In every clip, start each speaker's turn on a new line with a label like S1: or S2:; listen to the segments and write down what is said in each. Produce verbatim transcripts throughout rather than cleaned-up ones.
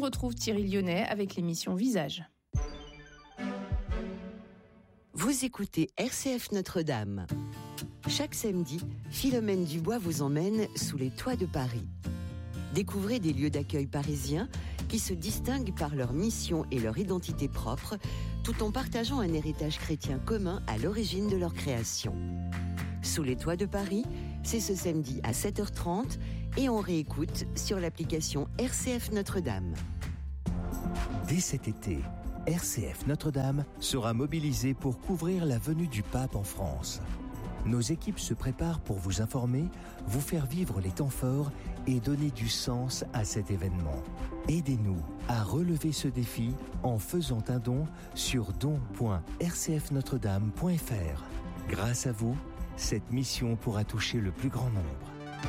S1: retrouve Thierry Lyonnais avec l'émission Visage.
S2: Vous écoutez R C F Notre-Dame. Chaque samedi, Philomène Dubois vous emmène sous les toits de Paris. Découvrez des lieux d'accueil parisiens qui se distinguent par leur mission et leur identité propre, tout en partageant un héritage chrétien commun à l'origine de leur création. Sous les toits de Paris, c'est ce samedi à sept heures trente et on réécoute sur l'application R C F Notre-Dame.
S3: Dès cet été, R C F Notre-Dame sera mobilisée pour couvrir la venue du pape en France. Nos équipes se préparent pour vous informer, vous faire vivre les temps forts et donner du sens à cet événement. Aidez-nous à relever ce défi en faisant un don sur don point r c f notre dame point f r. Grâce à vous, cette mission pourra toucher le plus grand nombre.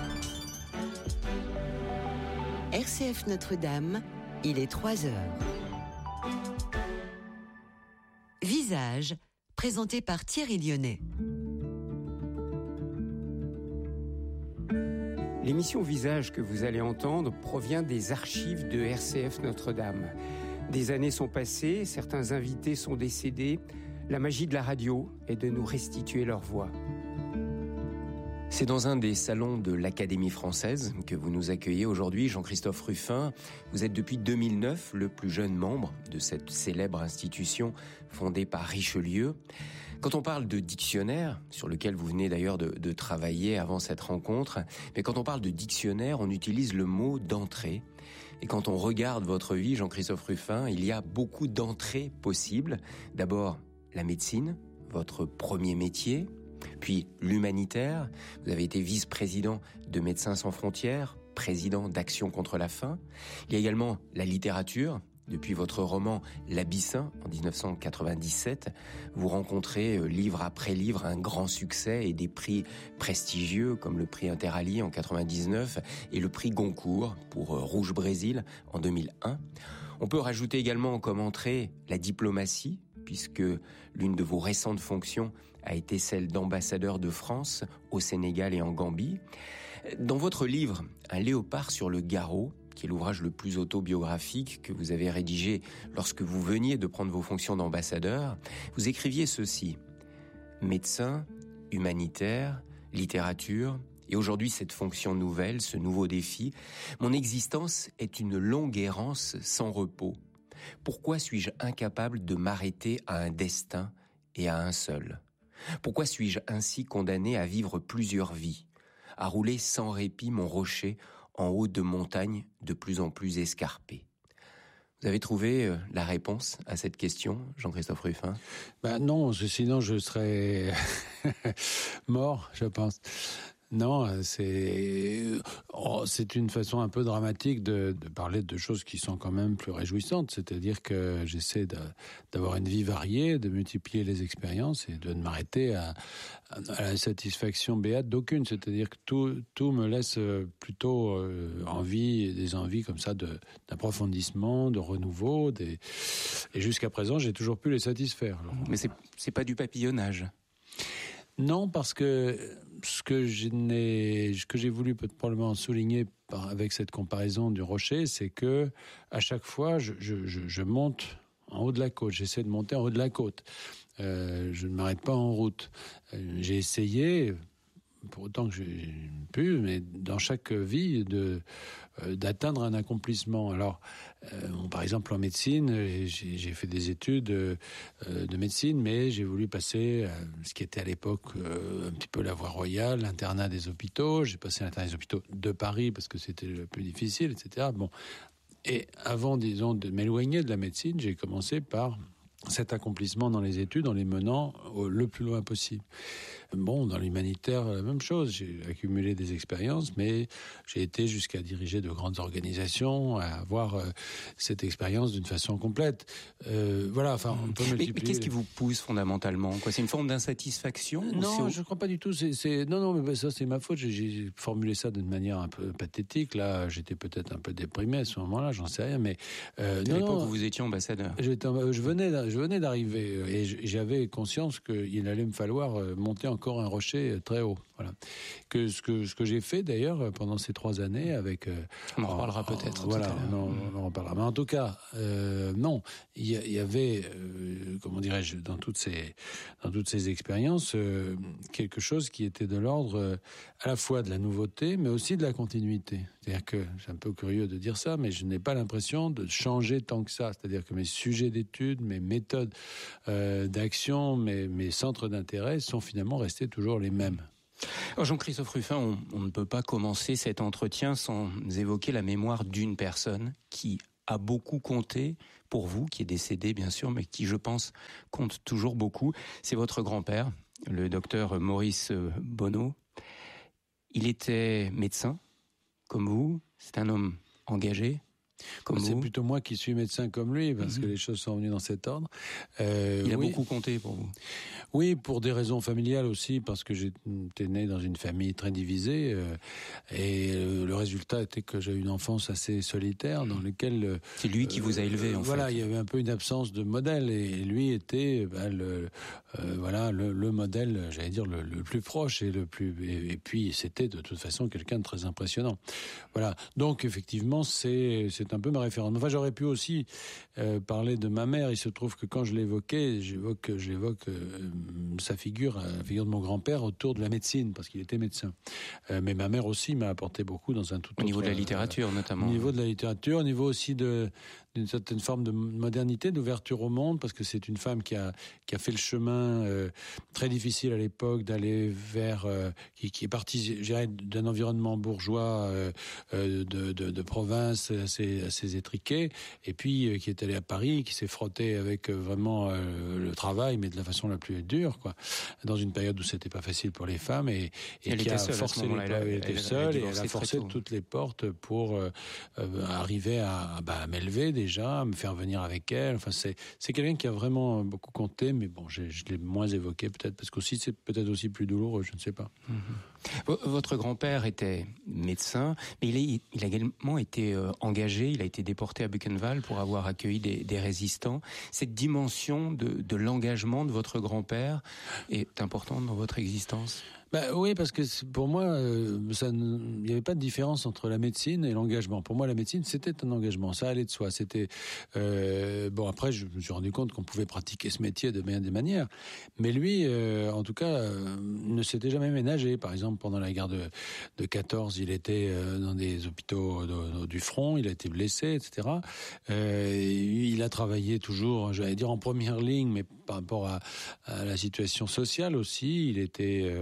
S2: R C F Notre-Dame, il est trois heures. Visage, présenté par Thierry Lyonnais.
S4: L'émission Visage que vous allez entendre provient des archives de R C F Notre-Dame. Des années sont passées, certains invités sont décédés. La magie de la radio est de nous restituer leur voix. C'est dans un des salons de l'Académie française que vous nous accueillez aujourd'hui, Jean-Christophe Rufin. Vous êtes depuis deux mille neuf le plus jeune membre de cette célèbre institution fondée par Richelieu. Quand on parle de dictionnaire, sur lequel vous venez d'ailleurs de, de travailler avant cette rencontre, mais quand on parle de dictionnaire, on utilise le mot d'entrée. Et quand on regarde votre vie, Jean-Christophe Rufin, il y a beaucoup d'entrées possibles. D'abord, la médecine, votre premier métier. Puis l'humanitaire, vous avez été vice-président de Médecins sans frontières, président d'Action contre la faim. Il y a également la littérature. Depuis votre roman L'Abyssin en dix-neuf cent quatre-vingt-dix-sept, vous rencontrez livre après livre un grand succès et des prix prestigieux comme le prix Interallié en quatre-vingt-dix-neuf et le prix Goncourt pour Rouge Brésil en deux mille un. On peut rajouter également comme entrée la diplomatie, puisque l'une de vos récentes fonctions a été celle d'ambassadeur de France au Sénégal et en Gambie. Dans votre livre, Un léopard sur le garrot, qui est l'ouvrage le plus autobiographique que vous avez rédigé lorsque vous veniez de prendre vos fonctions d'ambassadeur, vous écriviez ceci: médecin, humanitaire, littérature, et aujourd'hui cette fonction nouvelle, ce nouveau défi, mon existence est une longue errance sans repos. Pourquoi suis-je incapable de m'arrêter à un destin et à un seul? Pourquoi suis-je ainsi condamné à vivre plusieurs vies, à rouler sans répit mon rocher en haut de montagnes de plus en plus escarpées? Vous avez trouvé la réponse à cette question, Jean-Christophe Rufin?
S5: Ben non, sinon je serais mort, je pense. Non, c'est oh, c'est une façon un peu dramatique de, de parler de choses qui sont quand même plus réjouissantes. C'est-à-dire que j'essaie de, d'avoir une vie variée, de multiplier les expériences et de ne m'arrêter à, à la satisfaction béate d'aucune. C'est-à-dire que tout, tout me laisse plutôt euh, envie, des envies comme ça de, d'approfondissement, de renouveau. Des... Et jusqu'à présent, j'ai toujours pu les satisfaire. Alors,
S4: mais c'est, c'est pas du papillonnage.
S5: Non, parce que ce que je n'ai, ce que j'ai voulu probablement souligner par, avec cette comparaison du rocher, c'est que à chaque fois, je, je, je, je monte en haut de la côte. J'essaie de monter en haut de la côte. Euh, je ne m'arrête pas en route. Euh, j'ai essayé, pour autant que j'ai pu, mais dans chaque vie, de euh, d'atteindre un accomplissement. Alors, euh, bon, par exemple, en médecine, j'ai, j'ai fait des études euh, de médecine, mais j'ai voulu passer euh, ce qui était à l'époque euh, un petit peu la voie royale, l'internat des hôpitaux. J'ai passé l'internat des hôpitaux de Paris parce que c'était le plus difficile, et cetera. Bon, et avant, disons, de m'éloigner de la médecine, j'ai commencé par cet accomplissement dans les études en les menant le plus loin possible. Bon, dans l'humanitaire, la même chose. J'ai accumulé des expériences, mais j'ai été jusqu'à diriger de grandes organisations, à avoir euh, cette expérience d'une façon complète. Euh, voilà, enfin, on peut multiplier...
S4: Mais, mais qu'est-ce qui vous pousse fondamentalement, quoi? C'est une forme d'insatisfaction?
S5: Non,
S4: ou
S5: je ne crois pas du tout. C'est, c'est... Non, non, mais ça, c'est ma faute. J'ai, j'ai formulé ça d'une manière un peu pathétique. Là, j'étais peut-être un peu déprimé à ce moment-là, j'en sais rien, mais... Euh,
S4: à
S5: non,
S4: l'époque
S5: non,
S4: où vous étiez ambassadeur.
S5: J'étais, je venais, je venais d'arriver et j'avais conscience qu'il allait me falloir monter encore encore un rocher très haut. Voilà. Que ce que ce que j'ai fait d'ailleurs pendant ces trois années avec. Euh,
S6: on en reparlera en, peut-être.
S5: Voilà, tout à l'heure. On, on en reparlera. Mais en tout cas, euh, non, il y, y avait, euh, comment dirais-je, dans toutes ces dans toutes ces expériences, euh, quelque chose qui était de l'ordre euh, à la fois de la nouveauté, mais aussi de la continuité. C'est-à-dire que c'est un peu curieux de dire ça, mais je n'ai pas l'impression de changer tant que ça. C'est-à-dire que mes sujets d'études, mes méthodes euh, d'action, mes, mes centres d'intérêt sont finalement restés toujours les mêmes.
S6: Alors Jean-Christophe Ruffin, on, on ne peut pas commencer cet entretien sans évoquer la mémoire d'une personne qui a beaucoup compté pour vous, qui est décédé bien sûr, mais qui, je pense, compte toujours beaucoup. C'est votre grand-père, le docteur Maurice Bonneau. Il était médecin, comme vous. C'est un homme engagé, comme
S5: c'est
S6: vous.
S5: plutôt moi qui suis médecin comme lui, parce mmh. que les choses sont venues dans cet ordre.
S6: Euh, Il a oui. beaucoup compté pour vous.
S5: Oui, pour des raisons familiales aussi, parce que j'étais né dans une famille très divisée, euh, et euh, le résultat était que j'ai eu une enfance assez solitaire, dans laquelle... Euh,
S6: c'est lui qui vous a élevé, en
S5: voilà,
S6: fait.
S5: Voilà, il y avait un peu une absence de modèle, et lui était ben, le, euh, voilà, le, le modèle, j'allais dire, le, le plus proche, et, le plus, et, et puis c'était de toute façon quelqu'un de très impressionnant. Voilà, donc effectivement, c'est, c'est un peu ma référence. Enfin, j'aurais pu aussi euh, parler de ma mère. Il se trouve que quand je l'évoquais, j'évoque, j'évoque euh, sa figure, la figure de mon grand-père autour de la médecine, parce qu'il était médecin. Euh, mais ma mère aussi m'a apporté beaucoup dans un tout autre...
S6: Au niveau de la littérature, euh, notamment.
S5: Au niveau de la littérature, au niveau aussi de, d'une certaine forme de modernité, d'ouverture au monde, parce que c'est une femme qui a, qui a fait le chemin euh, très difficile à l'époque d'aller vers... Euh, qui, qui est partie, je dirais, d'un environnement bourgeois euh, euh, de, de, de province assez, assez étriqué, et puis euh, qui est allée à Paris, qui s'est frottée avec euh, vraiment euh, le travail, mais de la façon la plus dure, quoi, dans une période où c'était pas facile pour les femmes, et, et qui a forcé les portes. Elle était seule, et elle a forcé toutes les portes pour euh, euh, arriver à, bah, à m'élever déjà, à me faire venir avec elle. Enfin, c'est, c'est quelqu'un qui a vraiment beaucoup compté, mais bon, je, je l'ai moins évoqué peut-être, parce qu'aussi c'est peut-être aussi plus douloureux, je ne sais pas.
S6: Mm-hmm. Votre grand-père était médecin, mais il, est, il a également été euh, engagé, il a été déporté à Buchenwald pour avoir accueilli des, des résistants. Cette dimension de, de l'engagement de votre grand-père est importante dans votre existence ?
S5: Bah, oui, parce que pour moi, euh, ça, il n'y avait pas de différence entre la médecine et l'engagement. Pour moi, la médecine, c'était un engagement, ça allait de soi. C'était euh, bon. Après, je me suis rendu compte qu'on pouvait pratiquer ce métier de bien des manières. Mais lui, euh, en tout cas, euh, ne s'était jamais ménagé. Par exemple, pendant la guerre de, de quatorze, il était euh, dans des hôpitaux de, de, du front, il a été blessé, et cetera. Euh, il a travaillé toujours, j'allais dire en première ligne, mais par rapport à, à la situation sociale aussi. Il était euh,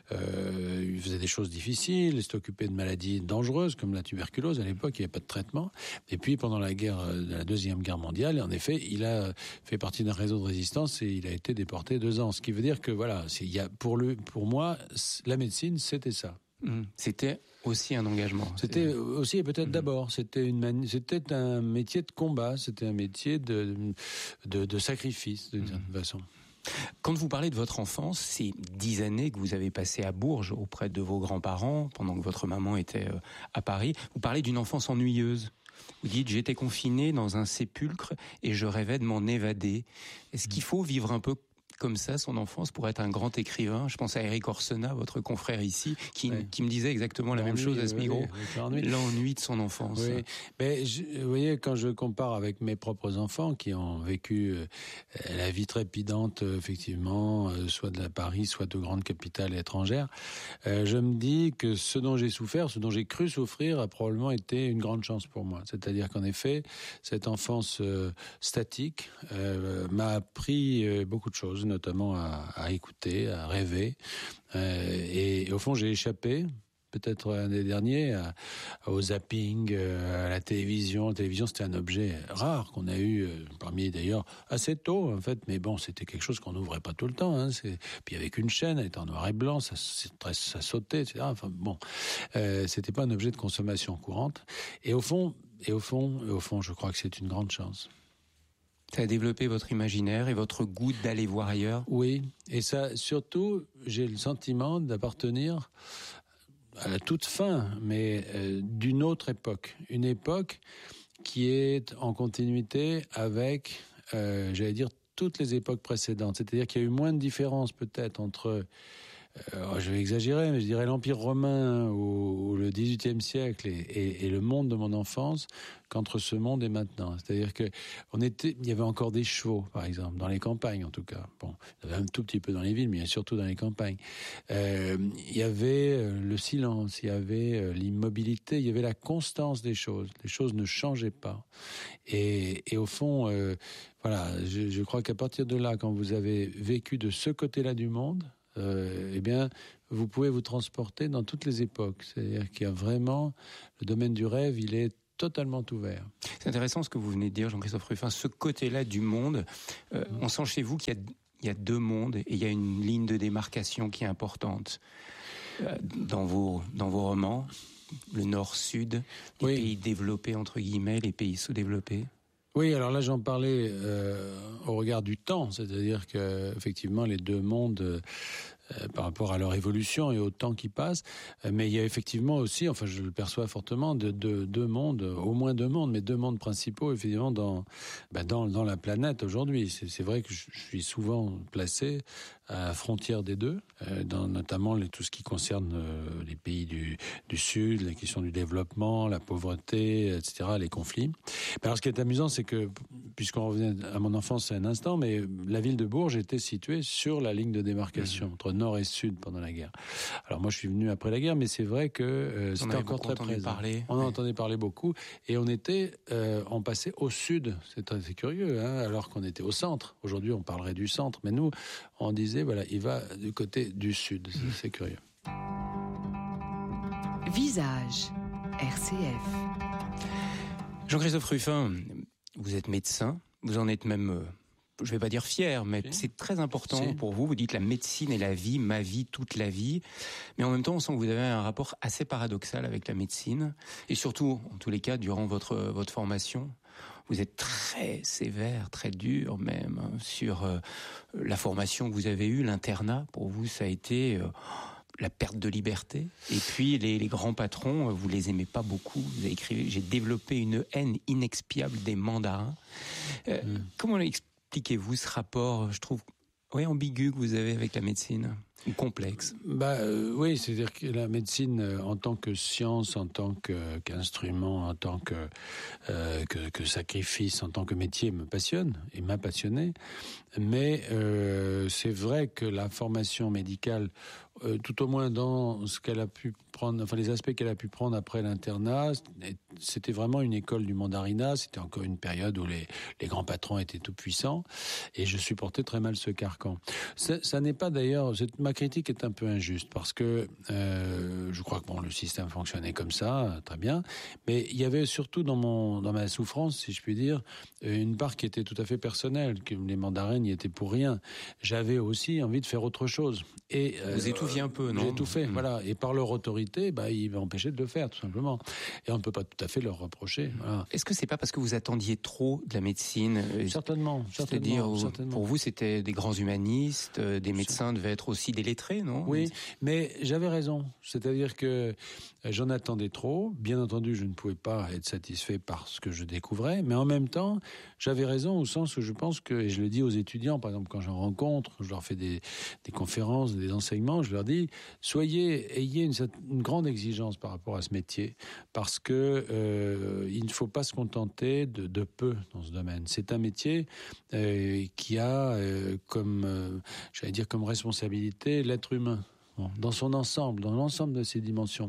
S5: Euh, il faisait des choses difficiles, il s'est occupé de maladies dangereuses comme la tuberculose. À l'époque, il n'y avait pas de traitement. Et puis, pendant la guerre, de la deuxième guerre mondiale, en effet, il a fait partie d'un réseau de résistance et il a été déporté deux ans. Ce qui veut dire que, voilà, c'est, il y a, pour, le, pour moi, la médecine, c'était ça.
S6: Mmh. C'était aussi un engagement.
S5: C'était aussi, et peut-être mmh. d'abord, c'était, une mani- c'était un métier de combat, c'était un métier de, de, de sacrifice, d'une mmh. certaine façon.
S6: Quand vous parlez de votre enfance, ces dix années que vous avez passées à Bourges auprès de vos grands-parents, pendant que votre maman était à Paris, vous parlez d'une enfance ennuyeuse. Vous dites, j'étais confiné dans un sépulcre et je rêvais de m'en évader. Est-ce qu'il faut vivre un peu comme ça son enfance pour être un grand écrivain? Je pense à Éric Orsena, votre confrère ici, qui,
S5: oui.
S6: qui me disait exactement la même chose à ce micro.
S5: Oui,
S6: l'ennui de son enfance.
S5: Oui. Mais je, vous voyez, quand je compare avec mes propres enfants qui ont vécu euh, la vie trépidante, euh, effectivement, euh, soit de la Paris, soit de grandes capitales étrangères, euh, je me dis que ce dont j'ai souffert, ce dont j'ai cru souffrir, a probablement été une grande chance pour moi. C'est-à-dire qu'en effet, cette enfance euh, statique euh, m'a appris euh, beaucoup de choses, notamment à, à écouter, à rêver. Euh, et, et au fond, j'ai échappé, peut-être un des derniers, à, au zapping, à la télévision. La télévision, c'était un objet rare qu'on a eu, parmi d'ailleurs assez tôt, en fait. Mais bon, c'était quelque chose qu'on n'ouvrait pas tout le temps. Hein. C'est... Puis avec une chaîne, elle était en noir et blanc, ça, ça sautait, et cetera. Enfin bon, euh, c'était pas un objet de consommation courante. Et au fond, et au fond, et au fond, je crois que c'est une grande chance.
S6: Ça a développé votre imaginaire et votre goût d'aller voir ailleurs.
S5: Oui, et ça, surtout, j'ai le sentiment d'appartenir à la toute fin, mais euh, d'une autre époque. Une époque qui est en continuité avec, euh, j'allais dire, toutes les époques précédentes. C'est-à-dire qu'il y a eu moins de différence peut-être entre euh, je vais exagérer, mais je dirais l'Empire romain ou, ou le dix-huitième siècle et, et, et le monde de mon enfance qu'entre ce monde et maintenant. C'est-à-dire que on était, il y avait encore des chevaux, par exemple, dans les campagnes en tout cas. Bon, il y avait un tout petit peu dans les villes, mais surtout dans les campagnes. Euh, il y avait le silence, il y avait l'immobilité, il y avait la constance des choses. Les choses ne changeaient pas. Et, et au fond, euh, voilà, je, je crois qu'à partir de là, quand vous avez vécu de ce côté-là du monde, euh, eh bien, vous pouvez vous transporter dans toutes les époques. C'est-à-dire qu'il y a vraiment le domaine du rêve, il est totalement ouvert.
S6: C'est intéressant ce que vous venez de dire, Jean-Christophe Ruffin. Ce côté-là du monde, euh, mmh. on sent chez vous qu'il y a, il y a deux mondes et il y a une ligne de démarcation qui est importante euh, dans vos, dans vos romans. Le nord-sud, les oui. pays développés, entre guillemets, les pays sous-développés.
S5: Oui, alors là, j'en parlais euh, au regard du temps, c'est-à-dire qu'effectivement, les deux mondes, euh, par rapport à leur évolution et au temps qui passe, euh, mais il y a effectivement aussi, enfin, je le perçois fortement, de, de, deux mondes, au moins deux mondes, mais deux mondes principaux, effectivement, dans, bah, dans, dans la planète aujourd'hui. C'est, c'est vrai que je, je suis souvent placé à la frontière des deux, euh, dans notamment les, tout ce qui concerne euh, les pays du, du Sud, la question du développement, la pauvreté, et cetera, les conflits. Mais alors, ce qui est amusant, c'est que, puisqu'on revient à mon enfance un instant, mais la ville de Bourges était située sur la ligne de démarcation, mmh. entre nord et sud pendant la guerre. Alors moi, je suis venu après la guerre, mais c'est vrai que euh, c'était encore très présent.
S6: Parler.
S5: On en ouais. entendait parler beaucoup, et on était, euh, on passait au sud. C'est très curieux, hein, alors qu'on était au centre. Aujourd'hui, on parlerait du centre, mais nous, on disait, voilà, il va du côté du sud. C'est, c'est curieux.
S2: Visage, R C F.
S6: Jean-Christophe Ruffin, vous êtes médecin, vous en êtes même... Euh... je ne vais pas dire fier, mais si. c'est très important si. pour vous. Vous dites la médecine est la vie, ma vie, toute la vie. Mais en même temps, on sent que vous avez un rapport assez paradoxal avec la médecine. Et surtout, en tous les cas, durant votre, votre formation, vous êtes très sévère, très dur même, hein, sur euh, la formation que vous avez eue, l'internat. Pour vous, ça a été... Euh, la perte de liberté. Et puis, les, les grands patrons, vous les aimez pas beaucoup. Vous avez écrit « J'ai développé une haine inexpiable des mandarins euh, mmh. ». Comment expliquez-vous ce rapport, je trouve, ouais, ambigu que vous avez avec la médecine, ou complexe?
S5: Bah euh, oui, c'est-à-dire que la médecine, euh, en tant que science, en tant que, qu'instrument, en tant que, euh, que, que sacrifice, en tant que métier, me passionne et m'a passionné. Mais euh, c'est vrai que la formation médicale, euh, tout au moins dans ce qu'elle a pu prendre, enfin les aspects qu'elle a pu prendre après l'internat, c'était vraiment une école du mandarinat. C'était encore une période où les, les grands patrons étaient tout puissants, et je supportais très mal ce carcan. Ça, ça n'est pas d'ailleurs, cette, ma critique est un peu injuste parce que euh, je crois que bon, le système fonctionnait comme ça, très bien, mais il y avait surtout dans mon, dans ma souffrance, si je puis dire, une part qui était tout à fait personnelle, que les mandarins n'y étaient pour rien. J'avais aussi envie de faire autre chose. Et
S6: euh, vous étouffiez un peu, non?
S5: J'ai étouffé, mmh. voilà. Et par leur autorité, bah, ils m'empêchaient de le faire, tout simplement. Et on ne peut pas tout à fait leur reprocher. Voilà.
S6: Est-ce que c'est pas parce que vous attendiez trop de la médecine?
S5: Certainement.
S6: C'est-à-dire,
S5: certainement.
S6: Pour vous, c'était des grands humanistes, des médecins devaient être aussi des lettrés, non?
S5: Oui, mais j'avais raison. C'est-à-dire que j'en attendais trop. Bien entendu, je ne pouvais pas être satisfait par ce que je découvrais, mais en même temps, j'avais raison au sens où je pense que, et je le dis aux étudiants, par exemple, quand j'en rencontre, je leur fais des, des conférences, des enseignements, je leur dis, soyez, ayez une, une grande exigence par rapport à ce métier, parce que euh, il ne faut pas se contenter de, de peu dans ce domaine. C'est un métier euh, qui a euh, comme, euh, j'allais dire, comme responsabilité l'être humain, bon, dans son ensemble, dans l'ensemble de ses dimensions.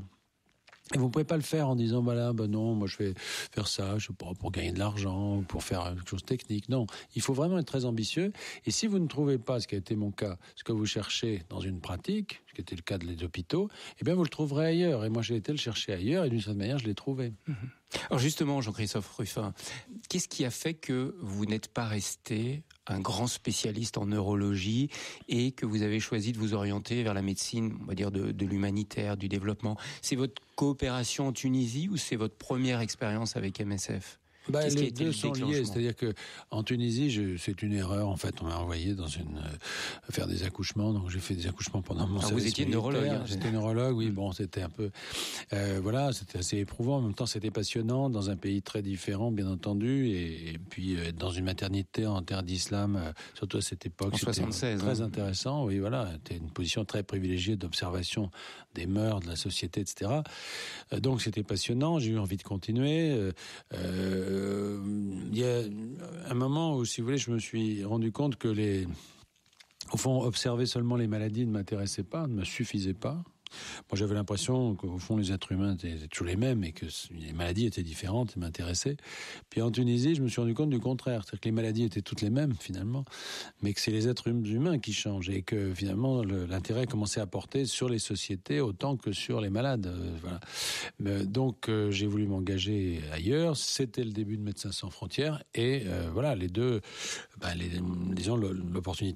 S5: Et vous pouvez pas le faire en disant, voilà, ben non, moi je vais faire ça, je sais pas, pour gagner de l'argent, pour faire quelque chose de technique. Non, il faut vraiment être très ambitieux. Et si vous ne trouvez pas, ce qui a été mon cas, ce que vous cherchez dans une pratique, ce qui était le cas des hôpitaux, eh bien vous le trouverez ailleurs. Et moi j'ai été le chercher ailleurs, et d'une certaine manière, je l'ai trouvé.
S6: Mmh. Alors justement, Jean-Christophe Ruffin, qu'est-ce qui a fait que vous n'êtes pas resté un grand spécialiste en neurologie et que vous avez choisi de vous orienter vers la médecine, on va dire, de, de l'humanitaire, du développement? C'est votre coopération en Tunisie ou c'est votre première expérience avec M S F?
S5: Bah,
S6: Qu'est-ce qui a
S5: les
S6: été
S5: deux
S6: le
S5: sont liés,
S6: déclenchement ?
S5: c'est-à-dire que en Tunisie, je, c'est une erreur. En fait, on m'a envoyé dans une euh, faire des accouchements, donc j'ai fait des accouchements pendant mon
S6: Alors
S5: service
S6: vous étiez
S5: militaire.
S6: neurologue, hein.
S5: J'étais neurologue, oui. Bon, c'était un peu, euh, voilà, c'était assez éprouvant. En même temps, c'était passionnant dans un pays très différent, bien entendu, et, et puis euh, dans une maternité en terre d'islam, euh, surtout à cette époque,
S6: En
S5: c'était
S6: soixante-seize,
S5: très
S6: hein.
S5: intéressant. Oui, voilà, c'était une position très privilégiée d'observation des mœurs, de la société, et cetera. Euh, donc c'était passionnant. J'ai eu envie de continuer. Euh, euh, il y a un moment où, si vous voulez, je me suis rendu compte que les, au fond, observer seulement les maladies ne m'intéressait pas, ne me suffisait pas. Moi, j'avais l'impression qu'au fond, les êtres humains étaient toujours les mêmes et que les maladies étaient différentes et m'intéressaient. Puis en Tunisie, je me suis rendu compte du contraire. C'est-à-dire que les maladies étaient toutes les mêmes, finalement, mais que c'est les êtres humains qui changent et que, finalement, le, l'intérêt commençait à porter sur les sociétés autant que sur les malades. Euh, voilà. Mais, donc, euh, j'ai voulu m'engager ailleurs. C'était le début de Médecins sans frontières et euh, voilà, les deux, bah, les, disons, l'opportunité